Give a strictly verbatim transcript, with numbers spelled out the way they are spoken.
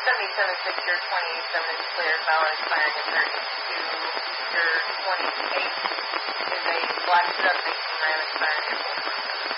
seventy-seven six, your twenty-seven is cleared, valid expiring at thirty-two, your twenty-eight is a black sub, eighteen nine expiring at